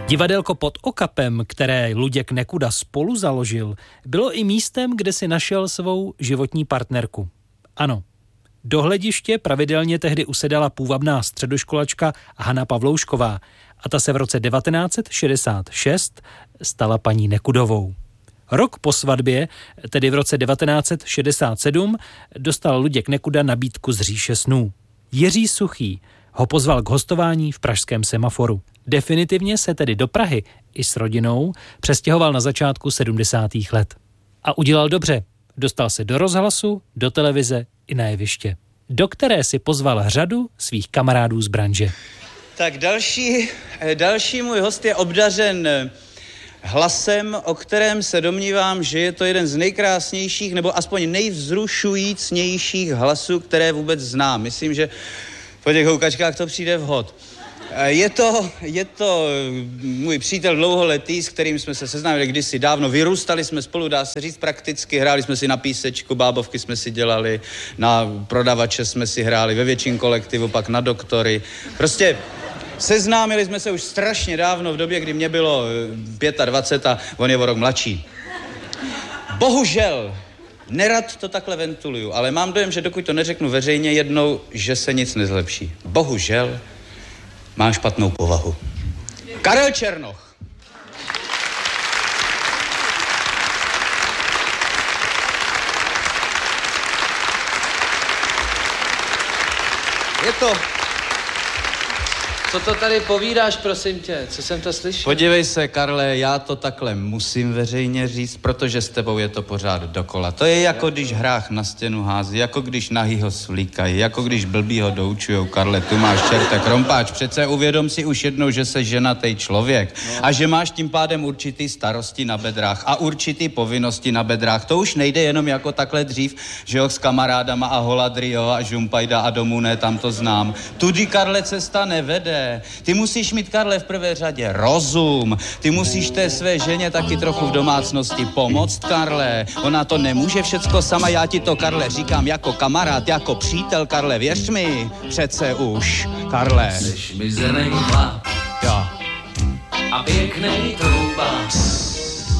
Divadelko Pod Okapem, které Luděk Nekuda spolu založil, bylo i místem, kde si našel svou životní partnerku. Ano, do hlediště pravidelně tehdy usedala půvabná středoškolačka Hana Pavloušková a ta se v roce 1966 stala paní Nekudovou. Rok po svatbě, tedy v roce 1967, dostal Luděk Nekuda nabídku z Říše snů. Jiří Suchý ho pozval k hostování v pražském Semaforu. Definitivně se tedy do Prahy i s rodinou přestěhoval na začátku 70. let. A udělal dobře. Dostal se do rozhlasu, do televize i na jeviště, do které si pozval řadu svých kamarádů z branže. Tak další můj host je obdařen hlasem, o kterém se domnívám, že je to jeden z nejkrásnějších nebo aspoň nejvzrušujícnějších hlasů, které vůbec znám. Myslím, že po těch houkačkách to přijde vhod. Je to můj přítel dlouholetý, s kterým jsme se seznámili kdysi dávno. Vyrůstali jsme spolu, dá se říct prakticky, hráli jsme si na písečku, bábovky jsme si dělali, na prodavače jsme si hráli, ve větším kolektivu, pak na doktory. Prostě seznámili jsme se už strašně dávno, v době, kdy mě bylo 25 a on je o rok mladší. Bohužel, nerad to takhle ventiluju, ale mám dojem, že dokud to neřeknu veřejně jednou, že se nic nezlepší. Bohužel, mám špatnou povahu. Karel Černoch. Je to... Co to tady povídáš, prosím tě? Co jsem to slyšel? Podívej se, Karle, já to takhle musím veřejně říct, protože s tebou je to pořád dokola. To je jako když hrách na stěnu hází, jako když nahýho svlíkají, jako když blbýho doučujou. Karle, tu máš čerte krompáč. Přece uvědom si už jednou, že jsi ženatý člověk a že máš tím pádem určitý starosti na bedrách a určitý povinnosti na bedrách. To už nejde jenom jako takhle dřív, že jo, s kamarádama a Holadrio a Žumpajda a domů ne, tam to znám. Tudy, Karle, cesta nevede. Ty musíš mít, Karle, v prvé řadě rozum. Ty musíš té své ženě taky trochu v domácnosti pomoct, Karle. Ona to nemůže všecko sama, já ti to, Karle, říkám jako kamarád, jako přítel, Karle, věř mi, přece už, Karle. Jseš mizernej chlap Jo. a pěknej trouba.